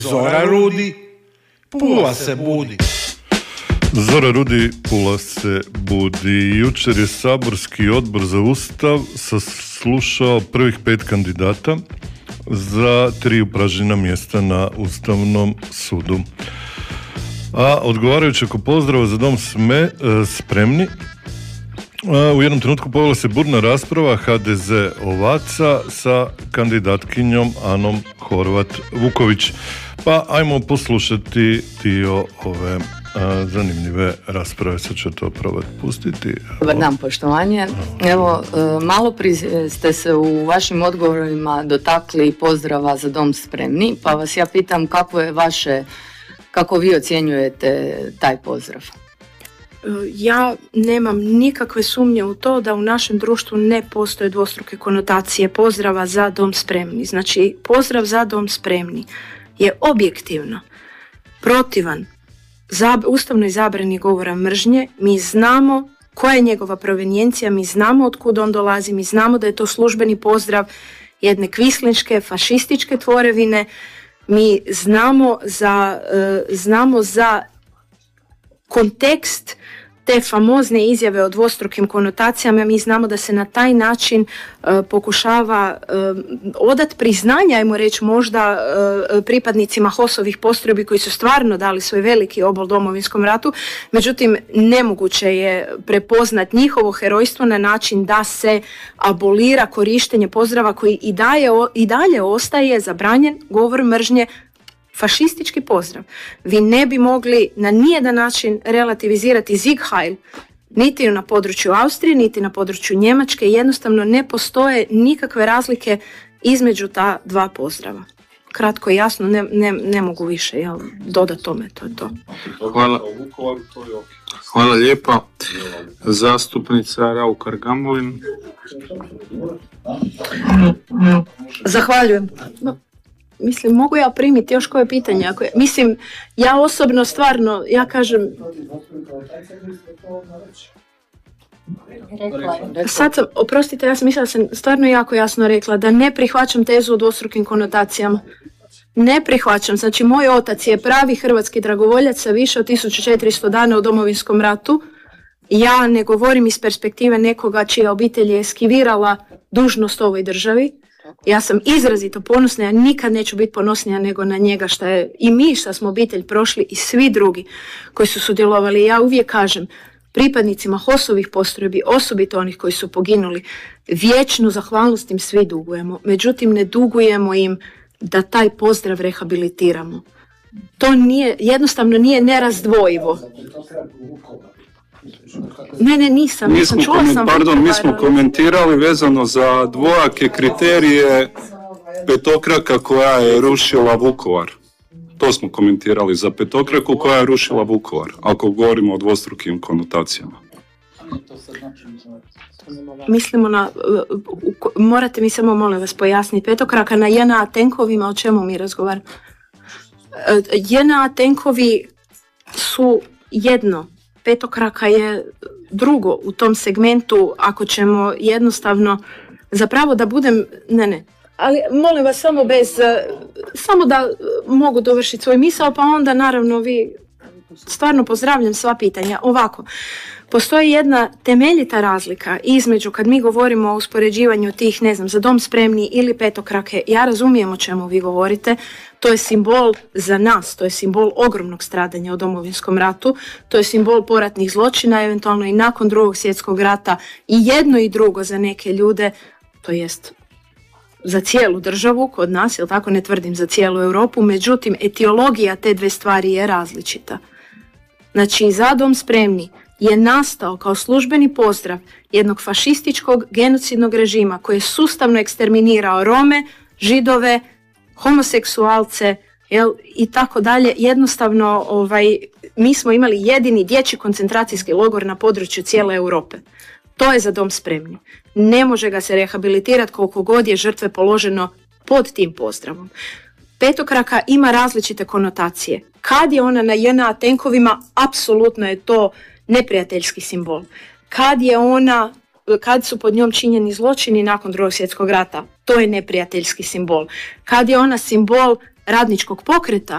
Zora rudi, Pula se budi. Zora rudi, Pula se budi. Jučer je saborski odbor za Ustav saslušao prvih 5 kandidata za 3 upražnjena mjesta na Ustavnom sudu. A odgovarajući oko pozdrava za dom spremni, u jednom trenutku povela se burna rasprava HDZ ovaca sa kandidatkinjom Anom Horvat-Vuković. Pa ajmo poslušati dio ove zanimljive rasprave, sad ću to probati pustiti. Dobar dan, poštovanje. Evo, malo prije ste se u vašim odgovorima dotakli pozdrava za dom spremni, pa vas ja pitam kako vi ocjenjujete taj pozdrav? Ja nemam nikakve sumnje u to da u našem društvu ne postoje dvostruke konotacije pozdrava za dom spremni. Znači, pozdrav za dom spremni je objektivno protivan ustavnoj zabrani govora mržnje. Mi znamo koja je njegova provenijencija, mi znamo od kud on dolazi, mi znamo da je to službeni pozdrav jedne kvislinške, fašističke tvorevine. Mi znamo za kontekst te famozne izjave o dvostrukim konotacijama. Mi znamo da se na taj način pokušava odati priznanja, ajmo reći možda pripadnicima HOS-ovih postrojbi koji su stvarno dali svoj veliki obol Domovinskom ratu, međutim nemoguće je prepoznat njihovo herojstvo na način da se abolira korištenje pozdrava koji i dalje ostaje zabranjen govor mržnje, fašistički pozdrav. Vi ne bi mogli na nijedan način relativizirati Sieg Heil, niti na području Austrije, niti na području Njemačke. Jednostavno ne postoje nikakve razlike između ta dva pozdrava. Kratko i jasno, ne mogu više dodati tome, to je to. Hvala lijepa. Zastupnica Raukar-Gamulin. Zahvaljujem. Mislim, mogu ja primiti još koje pitanje? Mislim, ja osobno stvarno, ja kažem... Sad sam, oprostite, ja sam mislila da sam stvarno jako jasno rekla da ne prihvaćam tezu o dvostrukim konotacijama. Ne prihvaćam. Znači, moj otac je pravi hrvatski dragovoljac sa više od 1400 dana u Domovinskom ratu. Ja ne govorim iz perspektive nekoga čija obitelj je eskivirala dužnost ovoj državi. Ja sam izrazito ponosna, ja nikad neću biti ponosnija nego na njega šta je i mi šta smo obitelj prošli i svi drugi koji su sudjelovali. Ja uvijek kažem pripadnicima HOS-ovih postrojbi, osobito onih koji su poginuli, vječnu zahvalnost im svi dugujemo. Međutim, ne dugujemo im da taj pozdrav rehabilitiramo. To jednostavno nije nerazdvojivo. Ne, nisam čula sam. Mi smo komentirali vezano za dvojake kriterije petokraka koja je rušila Vukovar. To smo komentirali za petokraku koja je rušila Vukovar, ako govorimo o dvostrukim konotacijama. Mislimo na, morate mi samo molim vas pojasniti, petokraka na JNA tenkovima, o čemu mi razgovaramo? JNA tenkovi su jedno, petokraka je drugo u tom segmentu. Ako ćemo jednostavno, zapravo da budem, ali molim vas samo da mogu dovršiti svoj misao, pa onda naravno vi, stvarno pozdravljam sva pitanja. Ovako, postoji jedna temeljita razlika između kad mi govorimo o uspoređivanju tih, za dom spremni ili petokrake. Ja razumijem o čemu vi govorite, to je simbol za nas, to je simbol ogromnog stradanja u Domovinskom ratu, to je simbol poratnih zločina, eventualno i nakon Drugog svjetskog rata, i jedno i drugo za neke ljude, to jest za cijelu državu kod nas, jel tako, ne tvrdim za cijelu Europu, međutim etiologija te dve stvari je različita. Znači, za dom spremni je nastao kao službeni pozdrav jednog fašističkog genocidnog režima koji je sustavno eksterminirao Rome, Židove, homoseksualce i tako dalje. Jednostavno, mi smo imali jedini dječji koncentracijski logor na području cijele Europe. To je za dom spremni. Ne može ga se rehabilitirati koliko god je žrtve položeno pod tim pozdravom. Petokraka ima različite konotacije. Kad je ona na JNA tenkovima, apsolutno je to neprijateljski simbol. Kad su pod njom činjeni zločini nakon Drugog svjetskog rata, to je neprijateljski simbol. Kad je ona simbol radničkog pokreta